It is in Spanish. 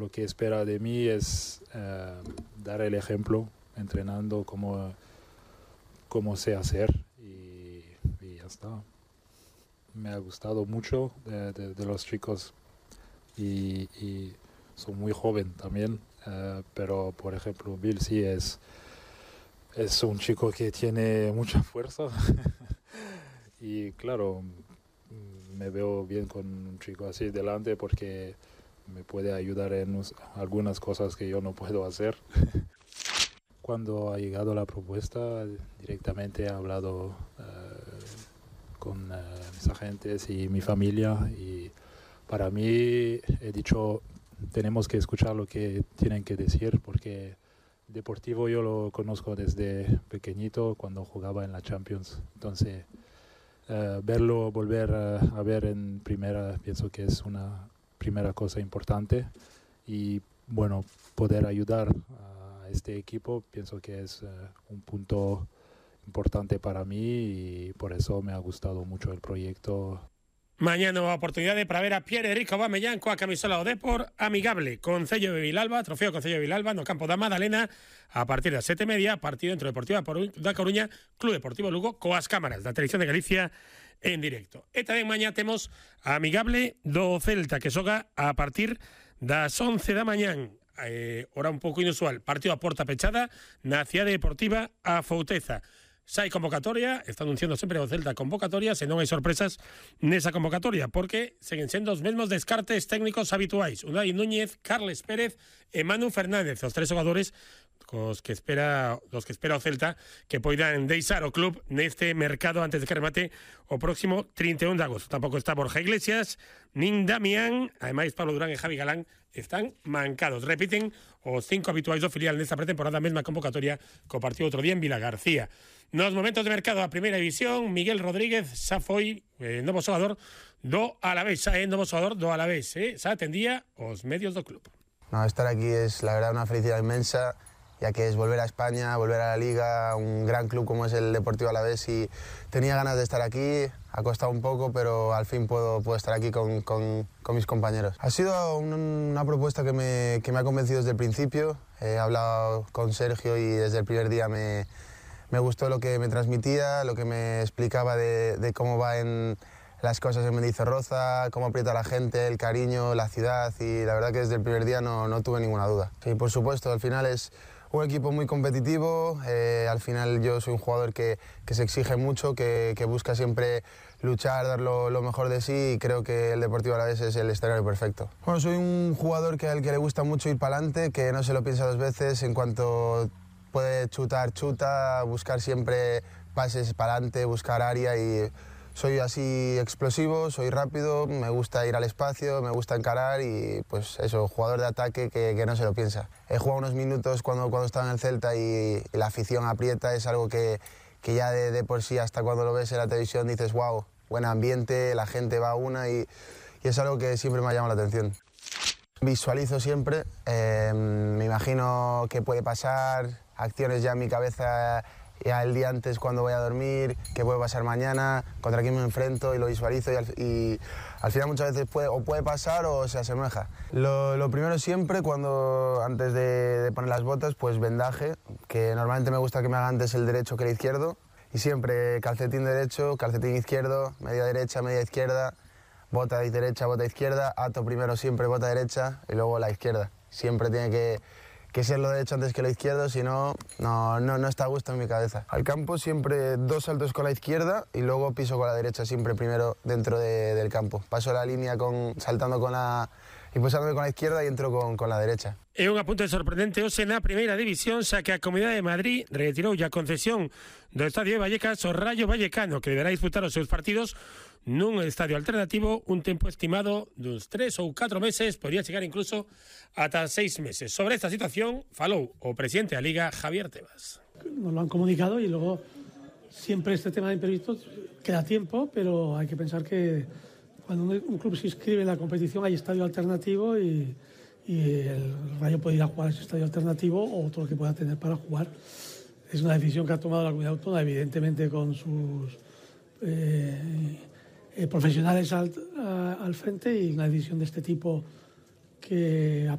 lo que espera de mí es dar el ejemplo, entrenando como sé hacer y ya está. Me ha gustado mucho de los chicos y son muy joven también, pero por ejemplo Bill sí es un chico que tiene mucha fuerza y claro, me veo bien con un chico así delante porque me puede ayudar en algunas cosas que yo no puedo hacer. Cuando ha llegado la propuesta, directamente he hablado con mis agentes y mi familia, y para mí he dicho, tenemos que escuchar lo que tienen que decir, porque Deportivo yo lo conozco desde pequeñito cuando jugaba en la Champions. Entonces, verlo volver a ver en primera, pienso que es una primera cosa importante, y bueno, poder ayudar a este equipo pienso que es un punto importante para mí, y por eso me ha gustado mucho el proyecto. Mañana nueva oportunidad para ver a Pierre-Emerick Aubameyang coa camisola do Depor, amigable con Cello de Vilalba, trofeo con Cello de Vilalba no campo da Madalena a partir das 7:30, partido entre o Deportivo da Coruña, Club Deportivo Lugo, coas cámaras da Televisión de Galicia en directo. E tamén mañá temos a amigable do Celta, que xoga a partir das 11 da mañán, hora un pouco inusual, partido a porta pechada na Cidade Deportiva a Fouteza. Xa hai convocatoria, está anunciando sempre o Celta convocatoria, se non hai sorpresas nesa convocatoria, porque seguen sendo os mesmos descartes técnicos habituais: Unai Núñez, Carles Pérez e Manu Fernández, os tres xogadores dos que espera o Celta que poidan deixar o club neste mercado antes de que remate o próximo 31 de agosto. Tampouco está Borja Iglesias, nin Damián, ademais Pablo Durán e Javi Galán están mancados. Repiten os 5 habituais do filial nesta pretemporada, mesma convocatoria co partido outro día en Vilagarcía. Nos momentos de mercado a primeira división, Miguel Rodríguez xa foi novo xogador do Alavés, xa é novo xogador do Alavés, xa atendía os medios do club. No, estar aquí es la verdad una felicidad inmensa, ya que es volver a España, volver a la Liga, un gran club como es el Deportivo Alavés, y tenía ganas de estar aquí, ha costado un poco, pero al fin puedo estar aquí con mis compañeros. Ha sido una propuesta que me ha convencido desde el principio. He hablado con Sergio y desde el primer día me gustó lo que me transmitía, lo que me explicaba de cómo va en las cosas en Mendizorroza, cómo aprieta la gente, el cariño, la ciudad, y la verdad que desde el primer día no tuve ninguna duda. Sí, por supuesto, al final es un equipo muy competitivo, al final yo soy un jugador que se exige mucho, que busca siempre luchar, dar lo mejor de sí, y creo que el Deportivo Alavés es el escenario perfecto. Bueno, soy un jugador al que le gusta mucho ir para adelante, que no se lo piensa dos veces, en cuanto puede chutar, chuta, buscar siempre pases para adelante, buscar área, y soy así explosivo, soy rápido, me gusta ir al espacio, me gusta encarar, y pues eso, jugador de ataque que no se lo piensa. He jugado unos minutos cuando estaba en el Celta y la afición aprieta, es algo que ya de por sí, hasta cuando lo ves en la televisión dices wow, buen ambiente, la gente va a una, y es algo que siempre me ha llamado la atención. Visualizo siempre, me imagino qué puede pasar, acciones ya en mi cabeza ya el día antes cuando voy a dormir, qué puede pasar mañana, contra quién me enfrento, y lo visualizo, y al final muchas veces puede pasar o se asemeja. Lo primero siempre, antes de poner las botas, pues vendaje, que normalmente me gusta que me haga antes el derecho que el izquierdo, y siempre calcetín derecho, calcetín izquierdo, media derecha, media izquierda, bota derecha, bota izquierda, ato primero siempre bota derecha y luego la izquierda. Siempre tiene que ser lo derecho antes que lo izquierdo, si no está a gusto en mi cabeza. Al campo siempre 2 saltos con la izquierda y luego piso con la derecha, siempre primero dentro del campo. Paso la línea saltando y posándome con la izquierda y entro con la derecha. É un apunte sorprendente hoxe na primeira división, xa que a Comunidade de Madrid retirou a concesión do Estadio de Vallecas ao Rayo Vallecano, que deberá disputar os seus partidos nun estadio alternativo un tempo estimado duns 3 ou 4 meses, podría chegar incluso ata 6 meses. Sobre esta situación falou o presidente da Liga, Javier Tebas. Nos lo han comunicado y luego siempre este tema de imprevistos queda tiempo, pero hay que pensar que cuando un club se inscribe en la competición hay estadio alternativo y el Rayo puede ir a jugar a ese estadio alternativo o otro que pueda tener para jugar. Es una decisión que ha tomado la comunidad autónoma, evidentemente con sus profesionales al frente, y una decisión de este tipo que